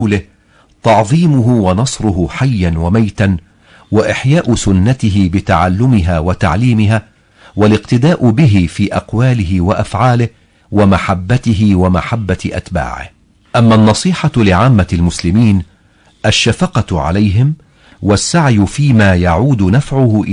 له تعظيمه ونصره حيا وميتا، وإحياء سنته بتعلمها وتعليمها، والاقتداء به في أقواله وأفعاله، ومحبته ومحبة أتباعه. أما النصيحة لعامة المسلمين، الشفقة عليهم والسعي فيما يعود نفعه